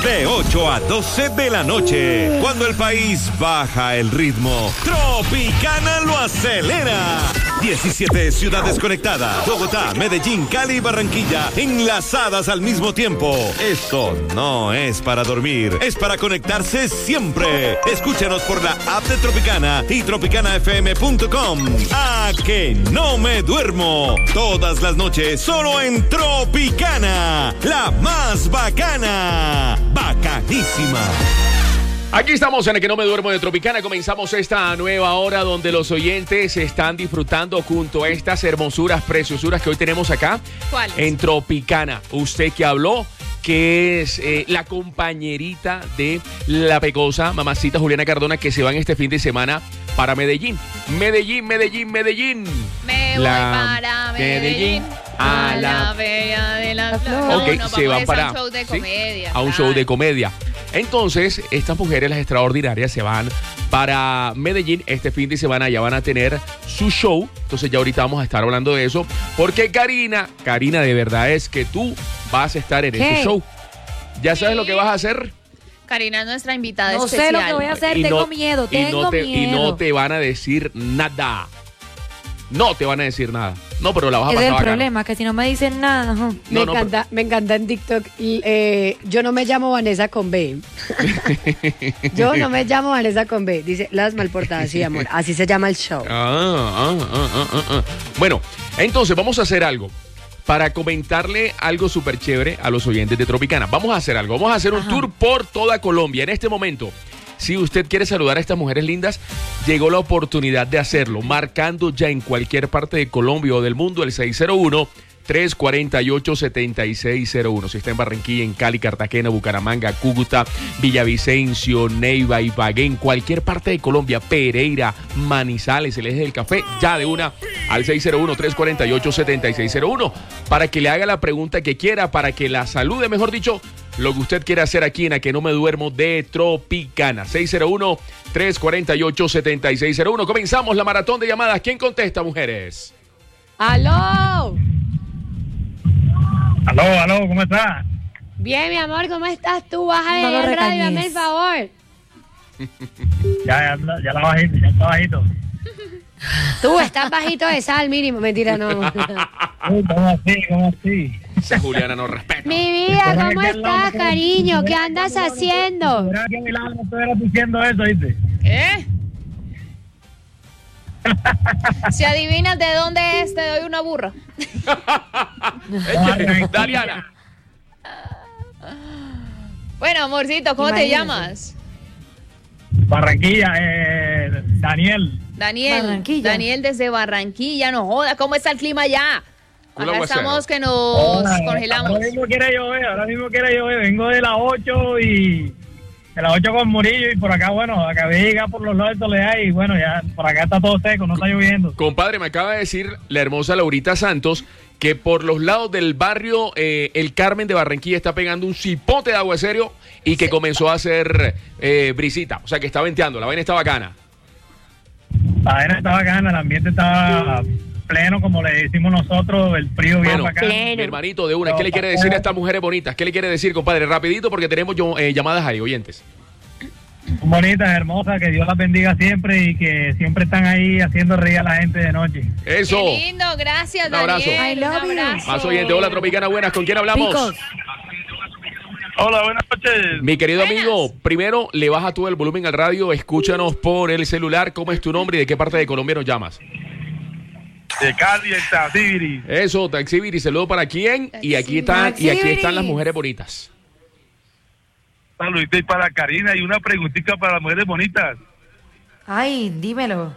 de 8 a 12 de la noche. Cuando el país baja el ritmo, Tropicana lo acelera. 17 ciudades conectadas. Bogotá, Medellín, Cali y Barranquilla enlazadas al mismo tiempo. Esto no es para dormir, es para conectarse siempre. Escúchanos por la app de Tropicana y tropicanafm.com. ¡A que no me duermo! Todas las noches solo en Tropicana, la más bacana. Bacanísima. Aquí estamos en el que no me duermo de Tropicana. Comenzamos esta nueva hora donde los oyentes están disfrutando junto a estas hermosuras, preciosuras que hoy tenemos acá. ¿Cuáles? En Tropicana. Usted que habló, que es la compañerita de la pecosa mamacita Juliana Cardona, que se van este fin de semana para Medellín. Medellín. Me voy para Medellín, a la bella de la flor. Ok, no, se van para a un show de comedia. ¿sí? A un show de comedia. Entonces, estas mujeres, las extraordinarias, se van para Medellín. Este fin de semana ya van a tener su show. Entonces ya ahorita vamos a estar hablando de eso. Porque Karina, de verdad es que tú vas a estar en ese show. ¿Ya sabes lo que vas a hacer? Karina es nuestra invitada No especial. sé lo que voy a hacer, tengo miedo. Y no te van a decir nada. No te van a decir nada. No, pero la vas a pasar Es el bacano. problema, que si no me dicen nada. Me encanta en TikTok. Yo no me llamo Vanessa con B. Yo no me llamo Vanessa con B. Dice Las Malportadas, sí, amor. Así se llama el show. Bueno, entonces vamos a hacer algo. Para comentarle algo súper chévere a los oyentes de Tropicana. Vamos a hacer algo. Vamos a hacer un tour por toda Colombia. En este momento, si usted quiere saludar a estas mujeres lindas, llegó la oportunidad de hacerlo, marcando ya en cualquier parte de Colombia o del mundo el 601-348-7601. Si está en Barranquilla, en Cali, Cartagena, Bucaramanga, Cúcuta, Villavicencio, Neiva, Ibagué, en cualquier parte de Colombia, Pereira, Manizales, el Eje del Café, ya de una al 601-348-7601 para que le haga la pregunta que quiera, para que la salude, mejor dicho, lo que usted quiera hacer aquí en A Que No Me Duermo de Tropicana. 601-348-7601. Comenzamos la maratón de llamadas. ¿Quién contesta, mujeres? ¡Aló! Aló, ¿cómo estás? Bien, mi amor, ¿cómo estás tú? Baja No lo de radio, regañes. dame el favor. Ya la bajito, ya está bajito. Tú estás bajito de sal, mínimo. Mentira, no. ¿Cómo así? Esa Juliana no respeta. Mi vida, ¿cómo estás, cariño? ¿Qué andas haciendo? Verás que a mi lado no estuvieras diciendo eso, ¿viste? ¿Qué? Si adivinas de dónde es, te doy una burra. Daliana. Bueno, amorcito, ¿cómo te Imagínate. llamas? Barranquilla, Daniel. Barranquilla. Daniel desde Barranquilla, no joda, ¿cómo está el clima allá? Culo Acá aguacero. estamos que nos congelamos. Ahora mismo quiere llover, vengo de las 8 y de las 8 con Murillo y por acá, bueno, acabé de llegar por los lados de Toledo y bueno, ya por acá está todo seco, no está lloviendo. Compadre, me acaba de decir la hermosa Laurita Santos que por los lados del barrio El Carmen de Barranquilla está pegando un cipote de aguacero y que comenzó a hacer brisita. O sea, que está venteando, la vaina está bacana. La vaina está bacana, el ambiente está pleno, como le decimos nosotros, el frío bien Bueno, bacano. mi hermanito de una, ¿qué le quiere decir a estas mujeres bonitas? ¿Qué le quiere decir, compadre? Rapidito porque tenemos llamadas ahí, oyentes. Bonitas, hermosas, que Dios las bendiga siempre y que siempre están ahí haciendo reír a la gente de noche. Eso. Qué lindo, gracias, Un abrazo. Daniel. I love Un you. abrazo. Más oyente, hola Tropicana, buenas, ¿con quién hablamos? Picos. Hola, buenas noches. Mi querido Buenas. amigo, primero le baja todo el volumen al radio, escúchanos por el celular, ¿cómo es tu nombre y de qué parte de Colombia nos llamas? De Cali, el Tazibiri. Eso, Taxibiri, saludo para quién y aquí están las mujeres bonitas. Saluditos para Karina y una preguntita para las mujeres bonitas. Ay, dímelo.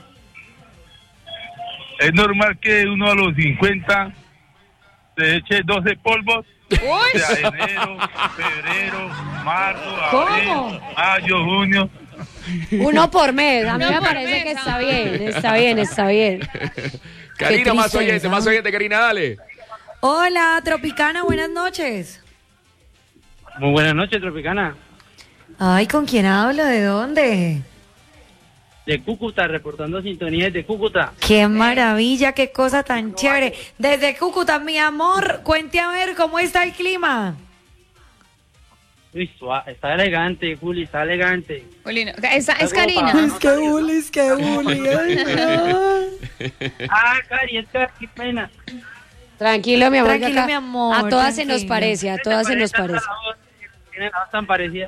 ¿Es normal que uno a los 50 se eche 12 polvos? Uy, O sea, enero, febrero, marzo, abril, ¿Cómo? mayo, junio. Uno por mes. A mí Uno me por parece mes, que está amor. bien, está bien, está bien. Karina, más tristeza. oyente, Karina, dale. Hola, Tropicana, buenas noches. Muy buenas noches, Tropicana. Ay, ¿con quién hablo? ¿De dónde? De Cúcuta, reportando sintonías de Cúcuta. Qué maravilla, qué cosa tan chévere. Desde Cúcuta, mi amor, cuente a ver cómo está el clima. Uy, está elegante, Juli, está elegante. Juli, no. Esa es Está como Karina. para- Es que Juli. Cari, es que qué pena. Tranquilo, mi amor. que Tranquilo, acá mi amor, A todas se nos tranquilo. parece, a todas se nos parece. Tiene la voz tan parecida.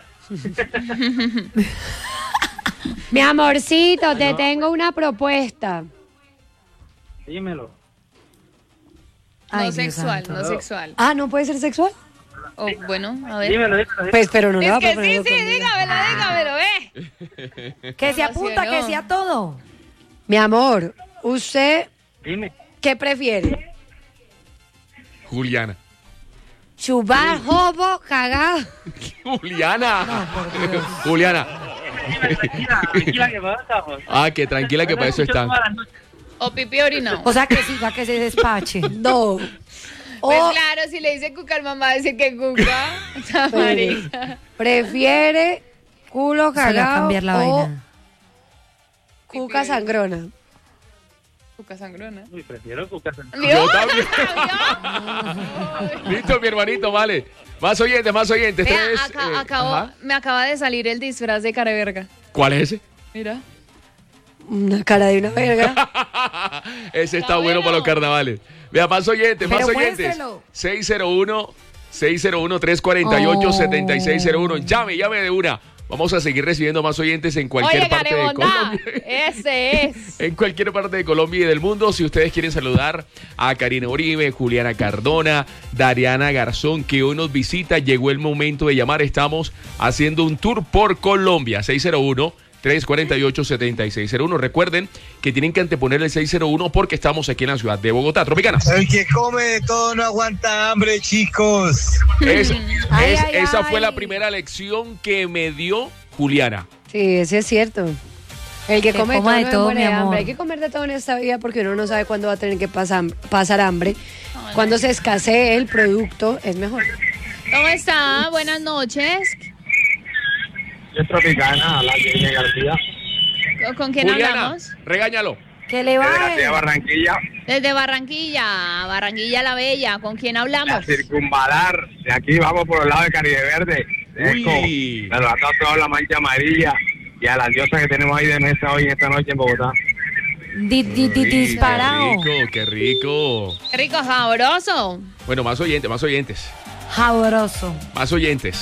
Mi amorcito, te tengo una propuesta. Dímelo. Ay, No Dios sexual, santo. no sexual. Ah, ¿no puede ser sexual? Oh, bueno, a ver. Dímelo. Pues, pero no le va Es a que proponer sí, conmigo. dígamelo. Que se apunta, que emocionó. sea todo. Mi amor, ¿usted Dime. qué prefiere? Juliana. ¿Chubar, jobo, cagado? Juliana. Juliana. Tranquila que pasa, José. Ah, que tranquila que para eso están. O pipí orinado. O sea, que siga, que se despache. No. Pues O claro, si le dice cuca al mamá, dice que cuca. Esa marica. prefiere culo Se le va a cagado cambiar la o vaina. cuca sangrona. Cuca sangrona. Uy, prefiero cucar. Yo también. Listo, mi hermanito, vale. Más oyentes. Vea, Tres, ajá. me acaba de salir el disfraz de careverga. ¿Cuál es ese? Mira. Una cara de una verga. Ese está Está bueno bueno. para los carnavales. Vea, más oyentes. Pero muéstrelo. 601-648-7601. Llame de una. Vamos a seguir recibiendo más oyentes en cualquier Oye, parte de Carebondá, Colombia. ese es. En cualquier parte de Colombia y del mundo, si ustedes quieren saludar a Karina Uribe, Juliana Cardona, Dariana Garzón, que hoy nos visita, llegó el momento de llamar. Estamos haciendo un tour por Colombia. 601-348-7601. Recuerden que tienen que anteponer el 601 porque estamos aquí en la ciudad de Bogotá. Tropicana. El que come de todo no aguanta hambre, chicos. Esa fue la ay. primera lección que me dio Juliana. Sí, eso es cierto. El que come coma de de todo, todo, no muere de mi amor. hambre. Hay que comer de todo en esta vida porque uno no sabe cuándo va a tener que pasar hambre. Cuando se escasee el producto, es mejor. ¿Cómo está? Buenas noches. Es Tropicana, la Jenny García. ¿Con quién Juliana, hablamos? regáñalo. Que le baje. Barranquilla, Desde Barranquilla la Bella. ¿Con quién a hablamos? circunvalar. De aquí vamos por el lado de Caribe Verde. Uy. Saludando a toda la mancha amarilla y a las diosas que tenemos ahí de mesa hoy en esta noche en Bogotá. Disparado. Qué rico. Qué rico, sabroso. Bueno, más oyentes. Sabroso. Más oyentes.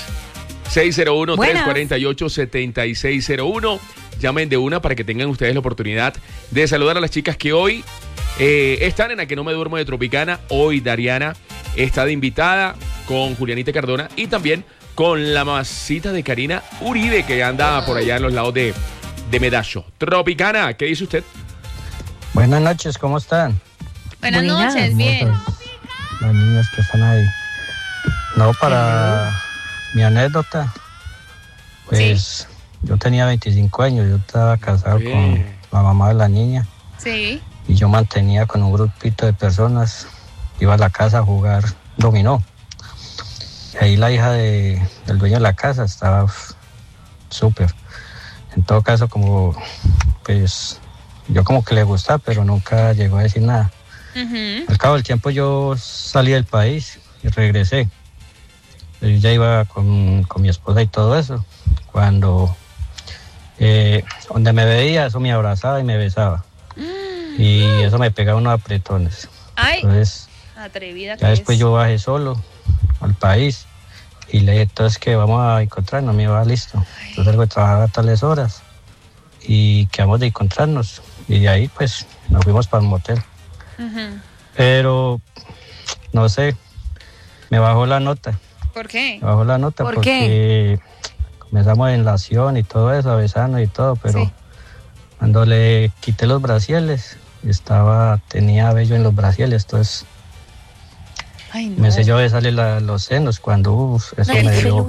601-348-7601. Llamen de una para que tengan ustedes la oportunidad de saludar a las chicas que hoy están en A Que No Me Duermo de Tropicana. Hoy Dariana está de invitada con Julianita Cardona y también con la mamacita de Karina Uribe, que anda por allá en los lados de Medallo. Tropicana, ¿qué dice usted? Buenas noches, ¿cómo están? Buenas Buenas. noches, bien. Las niñas que están ahí. No, para mi anécdota, pues yo tenía 25 años, yo estaba casado con la mamá de la niña Sí. y yo mantenía con un grupito de personas, iba a la casa a jugar dominó. Y ahí la hija del dueño de la casa estaba súper. En todo caso, como pues yo como que le gustaba, pero nunca llegó a decir nada. Ujú. Al cabo del tiempo yo salí del país y regresé. Yo ya iba con mi esposa y todo eso. Cuando donde me veía, eso me abrazaba y me besaba. Y eso me pegaba unos apretones. Ay, Entonces, atrevida que ya después es. yo bajé solo al país y le dije, entonces que vamos a encontrarnos. Me iba listo. Yo salgo de trabajar a tales horas y quedamos de encontrarnos. Y de ahí pues nos fuimos para el motel. Ujú. Pero, no sé, me bajó la nota. ¿Por qué? Me bajó la nota ¿Por porque comenzamos en la acción y todo eso, a besarnos y todo, pero Sí. cuando le quité los brasieles, tenía vello en los brasieles, entonces Ay, no. me selló besarle los senos cuando eso me dio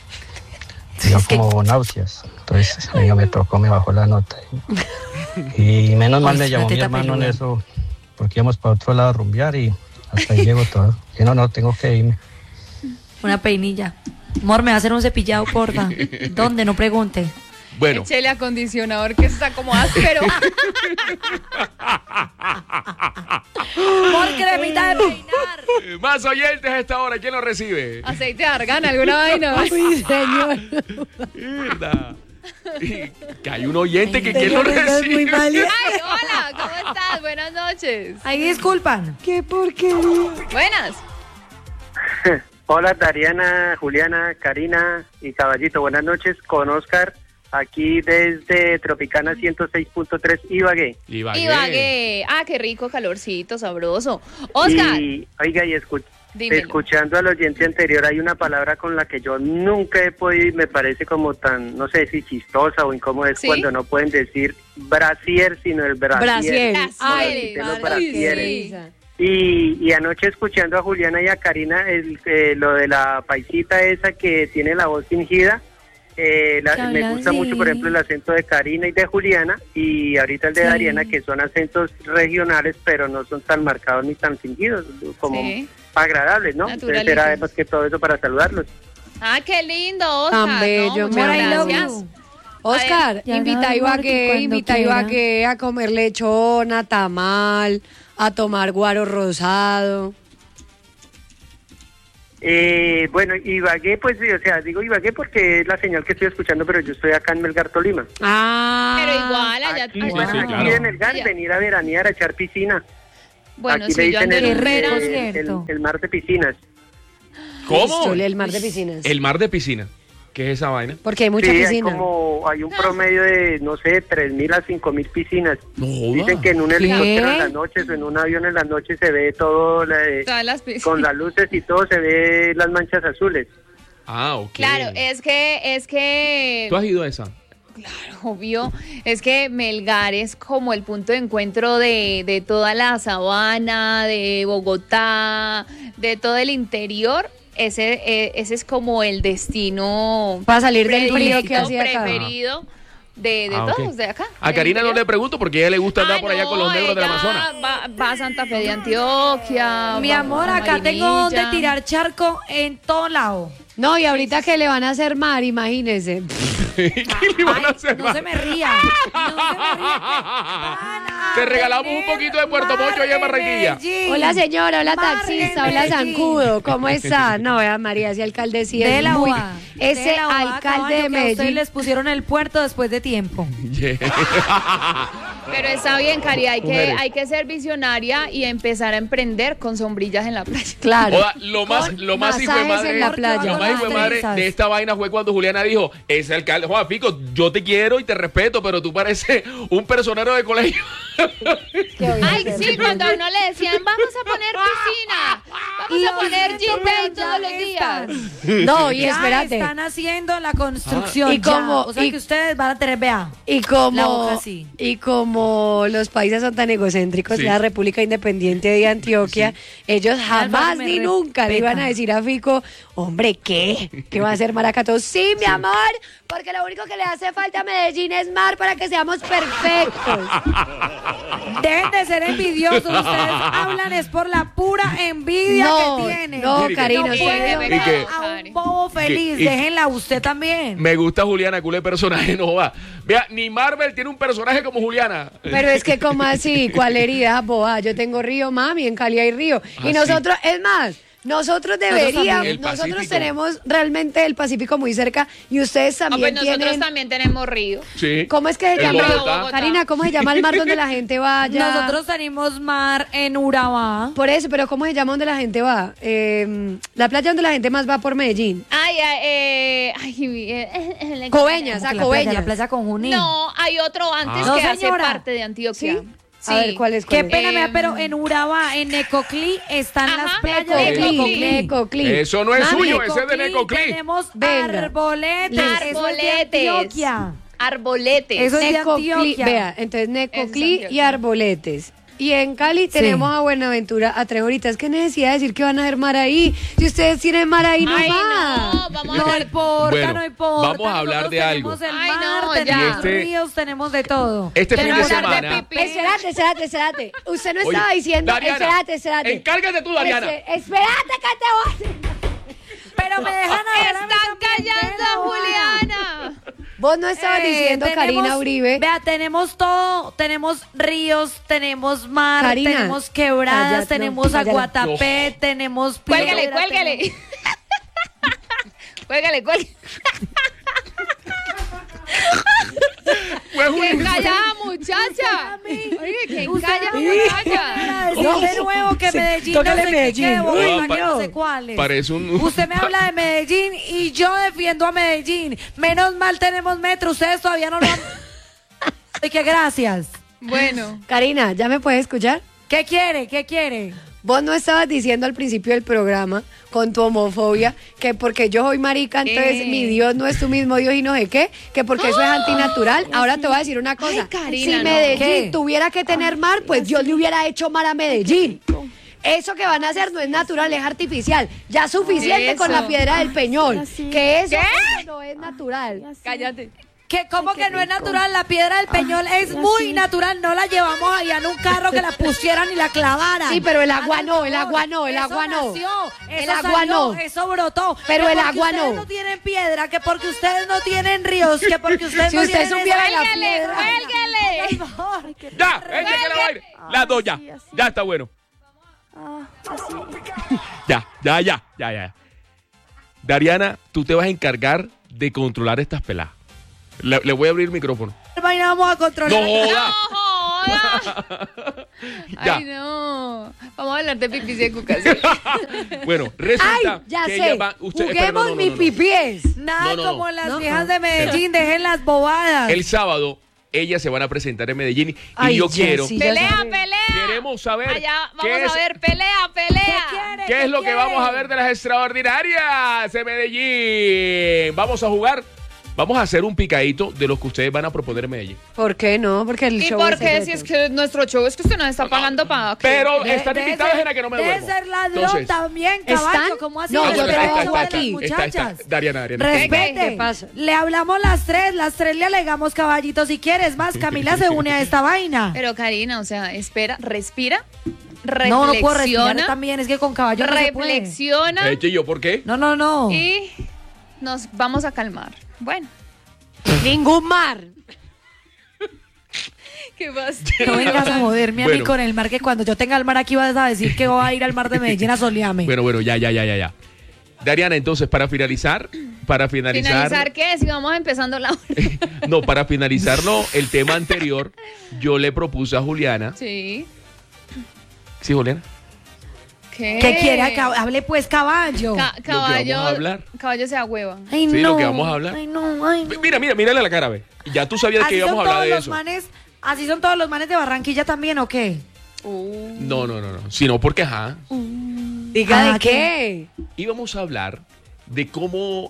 como náuseas. Entonces, me tocó, me bajó la nota. Y menos mal me llamó mi teta hermano en peluda. eso, porque íbamos para otro lado a rumbear y hasta ahí llegó todo. Y no, tengo que irme. Una peinilla. Amor, me va a hacer un cepillado, porfa. ¿Dónde? No pregunte. Bueno. Échele acondicionador que está como áspero. Por cremita de peinar. Más oyentes a esta hora. ¿Quién lo recibe? Aceite de argán, alguna vaina. Uy, señor. Mierda. Que hay un oyente que quién lo Señor, estás muy recibe. mal. Ay, hola, ¿cómo estás? Buenas noches. Ahí disculpan. Qué porquería. Buenas. Hola, Dariana, Juliana, Karina y Caballito. Buenas noches con Oscar, aquí desde Tropicana 106.3 Ibagué. Ibagué. Ah, qué rico, calorcito, sabroso. Oscar. Y, oiga, y Dímelo. escuchando al oyente anterior, hay una palabra con la que yo nunca he podido, me parece como tan, no sé si chistosa o incómoda, es ¿Sí? cuando no pueden decir brasier, sino el brasier. Brasier. Ay, de los sí. brasieres. Y anoche escuchando a Juliana y a Karina lo de la paisita esa que tiene la voz fingida, me gusta mucho, por ejemplo, el acento de Karina y de Juliana, y ahorita el de Dariana, que son acentos regionales, pero no son tan marcados ni tan fingidos, como agradables, ¿no? Entonces era además que todo eso para saludarlos. Ah, qué lindo, Oscar. Tan bello, muchas amor, I love gracias. you. Oscar, Ya invita nada, a Ibagué, cuando invita a quiera. Ibagué a comer lechona, tamal, a tomar guaro rosado. Bueno, Ibagué, pues, o sea, digo Ibagué porque es la señal que estoy escuchando, pero yo estoy acá en Melgar, Tolima. Ah. Pero igual, allá. Aquí, sí, claro. aquí en Melgar, Allá. venir a veranear, a echar piscina. Bueno, Aquí si yo ando en Herrera. el mar de piscinas. ¿Cómo? Chole, el mar de piscinas. El mar de piscina. ¿Qué es esa vaina? Porque hay mucha Sí, piscina. hay un promedio de, no sé, 3.000 a 5.000 piscinas. No joda. Dicen que en un helicóptero en las noches o en un avión en las noches se ve todo, Todas las piscinas. con las luces y todo, se ve las manchas azules. Ah, ok. Claro, es que ¿Tú has ido a esa? Claro, obvio. Es que Melgar es como el punto de encuentro de toda la sabana, de Bogotá, de todo el interior. Ese es como el destino Para salir del frío predilecto, que hacía acá. preferido de ok. todos de acá. A Karina no le pregunto porque a ella le gusta andar por allá no, con los negros del ella Amazonas. Va a Santa Fe de Antioquia. Mi va amor, a acá tengo donde Marinilla. tirar charco en todo lado. No, y ahorita que le van a hacer mar, imagínese. ¿Qué le van a hacer No más? se me ría. No se me ría. Te regalamos un poquito de Puerto Mocho allá en Barranquilla. Hola señora, hola Mar taxista, en hola Medellín. zancudo, ¿cómo está? No, vea María, ese alcalde sí De es la muy... UA. Ese De la UA, alcalde caballo, de que a ustedes Medellín... les pusieron el puerto después de tiempo. Pero está bien, Cari, Mujeres. hay que ser visionaria y empezar a emprender con sombrillas en la playa. Claro. Joda, lo más hijo de masajes madre, en la playa. lo más hijo de madre de esta vaina fue cuando Juliana dijo, ese alcalde, Juan Pico, yo te quiero y te respeto, pero tú pareces un personero de colegio. Ay, sí, cuando a uno le decían, vamos a poner piscina, vamos a poner gym todos los días. No, y Ya espérate. están haciendo la construcción. Y como- ya. O sea y- que ustedes van a tener, vea. Y La boca como, sí. y como los países son tan egocéntricos, Sí. la República Independiente de Antioquia, ellos jamás me ni nunca le iban a respetan. decir a Fico, hombre, ¿qué? ¿Qué va a hacer Maracato? Sí, mi amor, porque lo único que le hace falta a Medellín es mar para que seamos perfectos. Dejen de ser envidiosos. Ustedes hablan es por la pura envidia No, que tienen. no, Mire, Karina, no usted pueden no- ver Y que- a un bobo feliz. y- Déjenla usted también. Me gusta Juliana, culé personaje, no va. Vea, ni Marvel tiene un personaje como Juliana. Pero es que, ¿cómo así? ¿Cuál herida, boba? Yo tengo río, mami, en Cali hay río. Ah, Y nosotros, es más, nosotros deberíamos, también. El nosotros Pacífico. tenemos realmente el Pacífico muy cerca y ustedes Ah, también pues nosotros tienen... también tenemos río. Sí. ¿Cómo es que se En llama? Bogotá. Karina, ¿cómo se llama el mar donde la gente va allá? Nosotros tenemos mar en Urabá. Por eso, pero ¿cómo se llama donde la gente va? La playa donde la gente más va por Medellín. Coveñas, a Como que Coveñas. la playa con Junín. No, hay otro antes No, que hace señora. parte de Antioquia. ¿Sí? A ver, ¿cuál es? Qué cuál es? pena, vea, pero en Urabá, en Necoclí, están Ajá, las playas de Necoclí, Necoclí. Necoclí. Eso no es Mami, suyo, ese es de Necoclí. Tenemos Venga. arboletes. Eso es de Arboletes. Antioquia. Arboletes. Eso es de Necoclí, Antioquia. vea, entonces Necoclí Antioquia. y Arboletes. Y en Cali tenemos a Buenaventura a 3 horitas. ¿Qué necesidad de decir que van a hacer mar ahí? Si ustedes tienen mar ahí Ay, nomás. no, vamos a No ver. importa, Bueno, no importa. vamos a hablar Nosotros de algo. tenemos el Ay, mar, no, tenemos ya. Y este- ríos, tenemos de todo. Este fin de Tenemos que hablar de semana. pipí. Espérate. Usted no Oye, estaba diciendo. Dariana, Espérate. encárgate tú, Dariana. Espérate que te voy a... Pero me dejan hablar a mí Están también, callando de la a UA. Juliana. Vos no estabas diciendo, Karina Uribe. Vea, tenemos todo. Tenemos ríos, tenemos mar, Karina, tenemos quebradas, cállate, tenemos cállate. aguatapé, tenemos... Cuélgale, piedra, cuélgale. Cuélgale, cuélgale. ¡Qué callada, muchacha! Oye, qué callada, muchacha. No, de nuevo que Medellín, tócale no sé Medellín. qué, Bogotá, Uy, que no sé cuáles. Parece un... Usted me habla de Medellín y yo defiendo a Medellín. Menos mal tenemos metro, ustedes todavía no lo han... Ay, que gracias. Bueno. Karina, ¿ya me puedes escuchar? ¿Qué quiere? ¿Qué quiere? Vos no estabas diciendo al principio del programa, con tu homofobia, que porque yo soy marica, entonces mi Dios no es tu mismo Dios y no sé qué, que porque eso es antinatural. Ahora te voy a decir una cosa. Ay, Karina, si no. Medellín ¿Qué? tuviera que tener mar, pues Dios le hubiera hecho mar a Medellín. Eso que van a hacer no es natural, es artificial. Ya suficiente Eso. con la piedra del Peñol. Que eso ¿Qué? no es natural. Cállate. ¿Cómo que no es natural? La piedra del Peñol es muy natural. No la llevamos allá en un carro que la pusieran y la clavaran. Sí, pero el agua Háganme no, el favor. agua no, el Eso agua no. nació, El eso agua salió, no. Eso brotó. Pero Que el porque agua ustedes no. no tienen piedra, que porque ustedes no tienen ríos, que porque ustedes Si no usted tienen... supiera la Cuélgale, piedra. cuélgale. Por favor. ¡Ya! ¡Échate la vaina! Las dos ya. Ya está bueno. Ya. Dariana, tú te vas a encargar de controlar estas peladas. Le voy a abrir el micrófono. Vaina vamos a controlar. ¡No joda! ¡No! Ya. Ay, no. Vamos a hablar de pipis y de cucas. Bueno, resulta Ay, ya que sé. ella va... Juguemos mi pipiés. Nada No. como las No. viejas de Medellín, dejen las bobadas. El sábado, ellas se van a presentar en Medellín y Ay, yo ya, quiero... sí, ya Pelea, sabe. pelea. Queremos saber Allá qué vamos es- a ver, pelea. ¿Qué es lo que vamos a ver de las extraordinarias de Medellín? Vamos a jugar, vamos a hacer un picadito de los que ustedes van a proponer en Medellín. ¿Por qué no? Porque el ¿Y show por es qué? secreto. Si es que nuestro show es que usted nos está pagando para... Pero De- están debe invitadas ser- en la que no me debe duermo. ser ladrón Entonces, también, caballo. ¿están? ¿Cómo así? No, que yo le trabajo hablan a las aquí. muchachas? Dariana. Respete. ¿Qué pasa? Le hablamos las tres le alegamos caballito si quieres. Más, Camila se une a esta vaina. Pero Karina, o sea, espera, respira, No puedo respirar reflexiona, también, es que con caballo no se puede. reflexiona ¿Yo por qué? No. y nos vamos a calmar. Bueno, Ningún mar. ¿qué pasa? No vengas a joderme a mí Bueno. con el mar, que cuando yo tenga el mar aquí vas a decir que voy a ir al mar de Medellín a solearme. Bueno, ya. Dariana, entonces, para finalizar... ¿Finalizar qué? Si vamos empezando la hora. No, para finalizar el tema anterior, yo le propuse a Juliana... Sí. ¿Sí, Juliana? ¿Qué? ¿Qué quiere? Hable pues, caballo. Caballo, vamos a hablar. caballo se agüeva. Ay, Sí, no. lo que vamos a hablar. Ay, no, ay, no. Mírale la cara, ve. Ya tú sabías que Así íbamos son a hablar todos de los eso. manes, así son todos los manes de Barranquilla también, ¿o qué? No. Sino porque, Diga Ah, de qué. íbamos a hablar de cómo...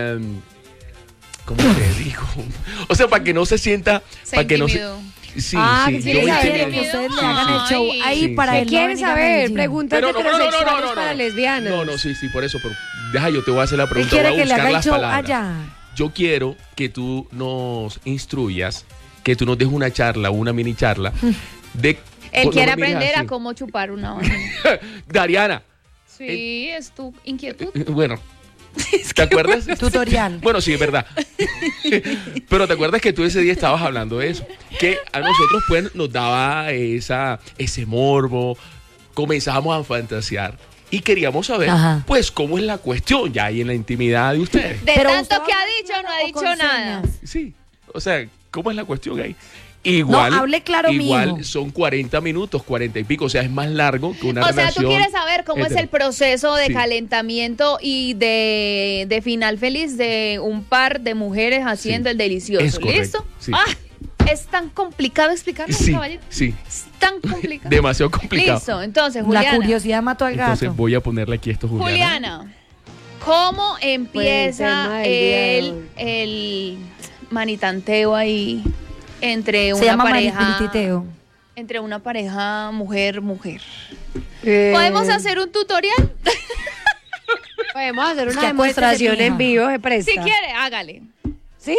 ¿Cómo te digo? O sea, para que no se sienta... Se para que no se... intimidó. Sí, Ah, sí. que yo quiere me saber intimidé. que ustedes le Sí, hagan el show sí. ahí Sí, para sí. él ¿Qué no quieres venir a saber? Medellín. Preguntas Pero no. heterosexuales para lesbianas. No, sí, por eso. Pero deja, yo te voy a hacer la Él pregunta. quiere Voy a que le buscar haga el las show palabras. allá. Yo quiero que tú nos instruyas, que tú nos des una charla, una mini charla de... Él no quiere me mires aprender así. a cómo chupar una vaina. Dariana, Sí, es tu inquietud. bueno, ¿te acuerdas? Tutorial. Bueno, sí, es verdad. Pero ¿te acuerdas que tú ese día estabas hablando de eso? Que a nosotros pues nos daba ese morbo, comenzábamos a fantasear y queríamos saber Ajá. pues cómo es la cuestión ya ahí en la intimidad de ustedes. De Pero tanto usted que va ha dicho, no ha hablando dicho con nada. señas. Sí, o sea, ¿cómo es la cuestión ahí? Igual, No, hable claro, igual mijo. son 40 minutos, 40 y pico, o sea, es más largo que una O sea, relación. tú quieres saber cómo es el proceso de Sí. calentamiento y de final feliz de un par de mujeres haciendo Sí, el delicioso. es correcto, ¿Listo? sí. Ah, es tan complicado explicarlo, Sí, caballero. sí, Es tan complicado. demasiado complicado. Listo, entonces, La Juliana. curiosidad mató al gato. Entonces voy a ponerle aquí esto, Juliana. Juliana, ¿cómo empieza tema del día de hoy. el manitanteo ahí entre Se una llama pareja? manipulititeo. Entre una pareja mujer-mujer. Eh, ¿Podemos hacer un tutorial? Podemos hacer una Que acuéstese, demostración mija. en vivo, se presta. Si quiere, hágale. ¿Sí?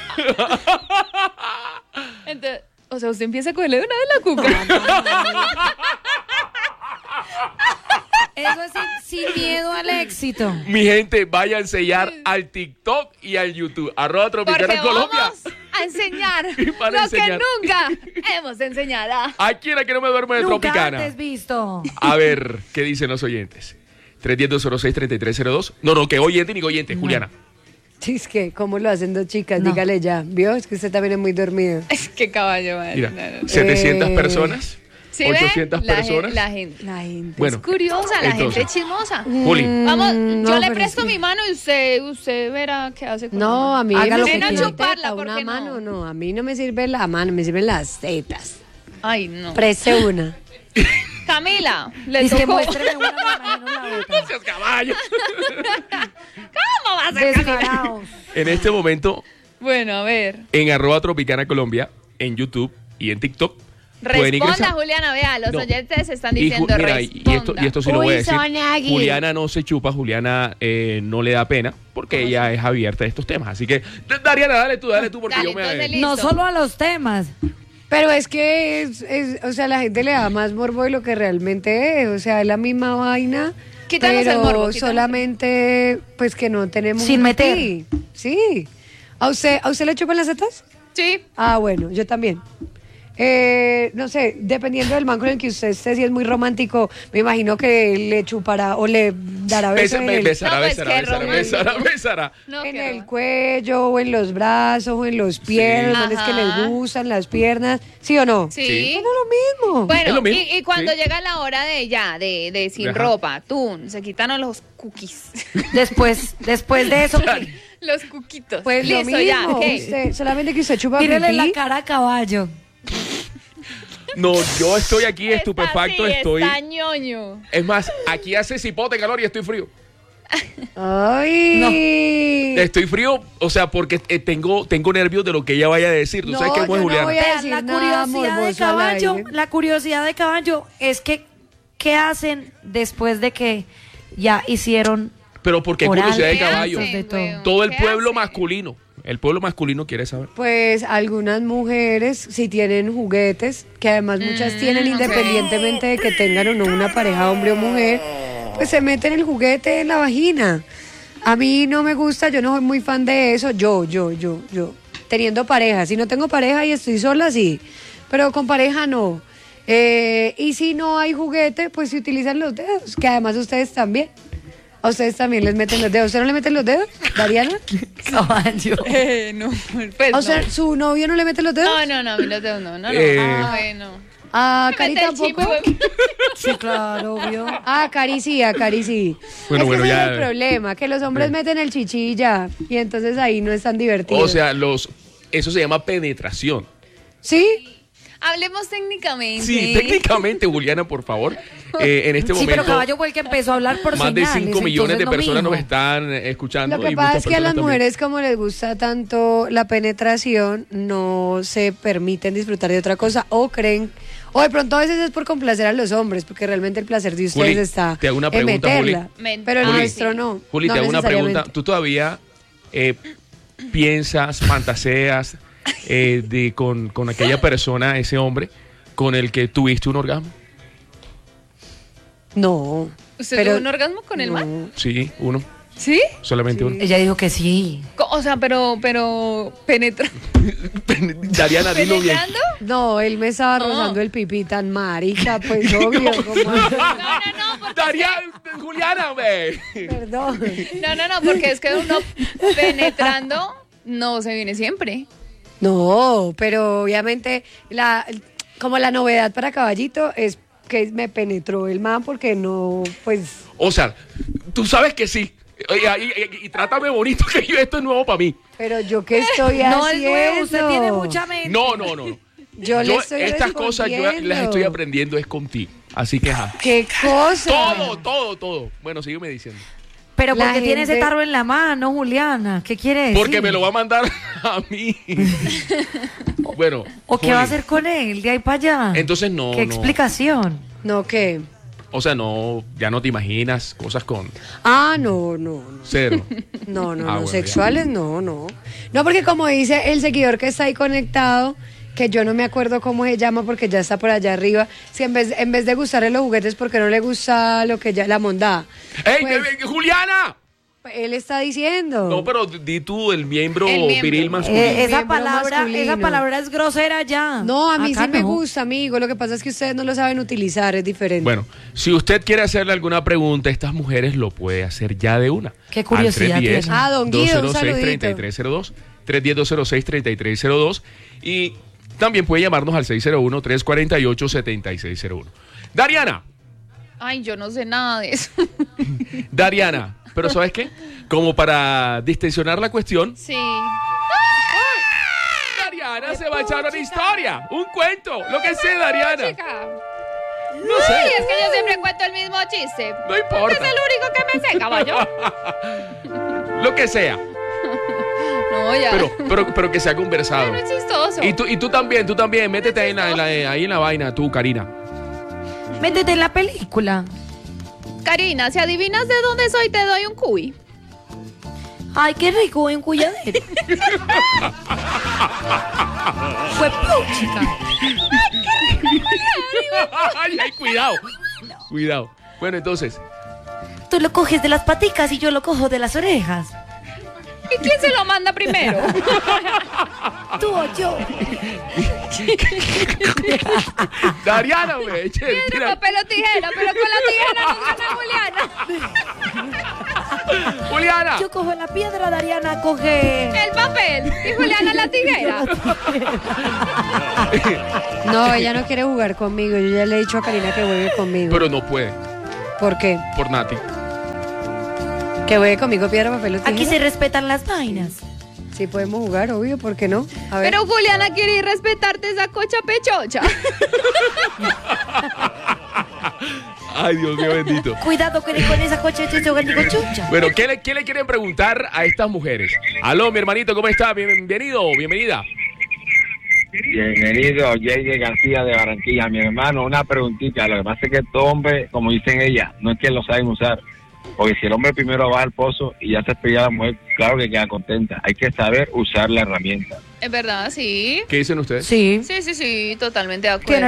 Entonces, o sea, usted empieza a cogerle de una vez la cuca. Eso es sin miedo al éxito. Mi gente, vaya a enseñar al TikTok y al YouTube. @Tropicana Porque Colombia. vamos a enseñar Van a lo enseñar. que nunca hemos enseñado. Aquí en Aquí no me duermo de Nunca Tropicana. antes visto. A ver, ¿qué dicen los oyentes? 310-206-3302. No, que oyente ni oyente, Juliana. Sí, es que, ¿cómo lo hacen dos chicas? No. Dígale ya. ¿Vio? Es que usted también es muy dormido. Es que caballo, madre. Mira, No, no. 700 personas, ¿Sí ve? 800 personas. La gente La gente. Bueno, es curiosa, la entonces, gente chismosa. Juli, Vamos, no, yo le pero presto es que- mi mano y usted verá qué hace con No, la a mano. mí Haga lo me que sirve quiera. una chuparla, teta, ¿por una qué no? mano, no. A mí no me sirve la mano, me sirven las tetas. Ay, no. Preste una. Camila, le Dice que tocó. muéstreme una, me imagino la otra. seas caballo. ¿Cómo vas a Descarados. En este momento, Bueno, a ver. en @Tropicana Colombia, en YouTube y en TikTok, pueden Responda, ingresar. Juliana, vea, los No. oyentes están Y diciendo mira, y esto sí lo Uy, voy a decir. Sonagui. Juliana no se chupa, Juliana no le da pena, porque ella es abierta a estos temas. Así que, Dariana, dale tú, porque Dale, yo me... entonces, No listo. solo a los temas. Pero es que, o sea, la gente le da más morbo de lo que realmente es. O sea, es la misma vaina. Quítanos pero el morbo, quítanos. solamente, pues que no tenemos. Sin un meter. pipí. Sí. ¿A usted le chupan las tetas? Sí. Ah, bueno, yo también. No sé, dependiendo del man con el que usted esté, si es muy romántico, me imagino que le chupará o le dará beso en el, Besará, No, pues, besará, qué besará, romántico. besará, besará. No, en qué el va. cuello, o en los brazos, o en los pies, los manes que Ajá. les gustan, las piernas. ¿Sí o no? Sí. No es lo mismo. Es Bueno, lo mismo, y cuando sí. llega la hora de sin Ajá. ropa, se quitan los cookies. Después de eso, Los cuquitos. Pues lo Listo, mismo. ya, ¿qué? Usted, solamente que usted chupa mírenle la pipí. cara a caballo. No, yo estoy aquí estupefacto, Está así, estoy... está ñoño. Es más, aquí hace cipote calor y estoy frío. Ay. Estoy frío, o sea, porque tengo nervios de lo que ella vaya a decir. ¿Tú No, sabes qué es yo no Juliana? voy a Vean, decir la nada curiosidad de morboso al caballo, aire. la curiosidad de caballo es que ¿qué hacen después de que ya hicieron Pero porque oral? curiosidad de ¿Qué caballo. hacen, De todo. weón? Todo el ¿Qué pueblo hacen? masculino. El pueblo masculino quiere saber. Pues algunas mujeres, si tienen juguetes, que además muchas tienen ok. independientemente de que tengan o no una pareja hombre o mujer, pues se meten el juguete en la vagina. A mí no me gusta, yo no soy muy fan de eso, yo, teniendo pareja. Si no tengo pareja y estoy sola, sí, pero con pareja no. Y si no hay juguete, pues se utilizan los dedos, que además ustedes también. A ustedes también les meten los dedos. ¿Usted no le meten los dedos, Dariana? Caballo. No, pues O sea, no. ¿su novio no le mete los dedos? No, a mí los dedos no. Eh, ¿A Cari Mete el chip, tampoco? weón. Sí, claro, obvio. Ah, Cari sí. Bueno, es que bueno, ese ya- es el problema, que los hombres meten el chichi y ya, y entonces ahí no es tan divertido. O sea, eso se llama penetración. ¿Sí? Hablemos técnicamente. Sí, técnicamente, Juliana, por favor. En este Sí, momento, pero caballo fue el que empezó a hablar por más de señales, 5 millones de entonces no personas mijo. nos están escuchando. Lo que y pasa muchas es que a las personas también. mujeres, como les gusta tanto la penetración, no se permiten disfrutar de otra cosa o creen, o de pronto a veces es por complacer a los hombres, porque realmente el placer de ustedes Juli, está te hago una en pregunta, meterla, Juli. pero el Juli. nuestro no. Juli, no te hago una pregunta. necesariamente. ¿Tú todavía piensas, fantaseas con aquella persona, ese hombre, con el que tuviste un orgasmo? No. ¿Usted pero- tuvo un orgasmo con el man? Sí, uno. ¿Sí? Solamente uno. Ella dijo que sí. O sea, pero penetra. Dariana, dilo bien. ¿Penetrando? No, él me estaba No. rozando el pipí tan marica, pues obvio. como- No, porque Dariana, Juliana, ve. Perdón. No, porque es que uno penetrando no se viene siempre. No, pero obviamente como la novedad para Caballito es que me penetró el man porque no, pues... O sea, tú sabes que sí. Y trátame bonito, que esto es nuevo para mí. Pero yo qué estoy No es haciendo. nuevo, usted tiene mucha mente. No. Yo le estoy estas cosas yo las estoy respondiendo. aprendiendo es contigo. Así que, ajá. ¿Qué cosa? Todo. Bueno, sígueme diciendo. Pero La ¿por qué tiene ese gente- tarro en la mano, Juliana? ¿Qué quiere decir? Porque me lo va a mandar a mí. Bueno. ¿O qué va a Juli, hacer con él de ahí para allá? Entonces no. ¿Qué explicación? No, ¿qué? O sea, no, ya no te imaginas cosas con Ah, no. cero. No, Ah, bueno, sexuales, no. No, porque como dice el seguidor que está ahí conectado, que yo no me acuerdo cómo se llama porque ya está por allá arriba. Si en vez de gustarle los juguetes, porque no le gusta lo que ya la mondada. ¡Ey, Pues, Juliana! él está diciendo. No, pero di tú el miembro miembro. viril masculino. Esa Miembro masculino. palabra es grosera ya. No, a mí Acá sí me no. gusta, amigo. Lo que pasa es que ustedes no lo saben utilizar, es diferente. Bueno, si usted quiere hacerle alguna pregunta a estas mujeres, lo puede hacer ya de una. Qué curiosidad Al tiene. Ah, don Guido, un 206-3302, 310-206-3302 y también puede llamarnos al 601-348-7601. Dariana, Ay, yo no sé nada de eso. Dariana, pero ¿sabes qué? Como para distensionar la cuestión, Sí. Dariana se va a echar una historia, un cuento, lo que sea, Dariana. Chica. No Ay, sé, es que yo siempre cuento el mismo chiste. no importa, Es el único que me sé, caballo. lo que sea, No, ya. pero que sea conversado. No es chistoso. Y tú también, métete ahí ahí en la vaina, tú, Karina. Métete en la película. Karina, si adivinas de dónde soy, te doy un cuy. Ay, qué rico en Cuyadero. Fue puchica. Ay, cuidado. Cuidado. Bueno, entonces, Tú lo coges de las paticas y yo lo cojo de las orejas. ¿Y quién se lo manda primero? Tú o yo. Dariana, güey. Piedra, papel o tijera, pero con la tijera no gana Juliana. Juliana. Yo cojo la piedra, Dariana coge. El papel y Juliana la tijera. No, ella no quiere jugar conmigo. Yo ya le he dicho a Karina que juegue conmigo. Pero no puede, ¿Por qué? por Nati. Que juegue conmigo piedra, papel o tijera. Aquí se respetan las vainas. Sí podemos jugar, obvio, ¿por qué no? A ver. Pero Juliana quiere ir respetarte esa cocha pechocha. Ay, Dios mío bendito. Cuidado con esa coche de chucha. Bueno, ¿qué le quieren preguntar a estas mujeres? Aló, mi hermanito, ¿cómo está? Bienvenido, bienvenida. Bienvenido, J.J. García de Barranquilla. Mi hermano, una preguntita. Lo que pasa es que estos hombres, como dicen ella, no es que lo saben usar. Porque si el hombre primero va al pozo y ya se pilla a la mujer, claro que queda contenta. Hay que saber usar la herramienta. Es verdad, sí. ¿Qué dicen ustedes? Sí. Sí, totalmente de acuerdo. Tiene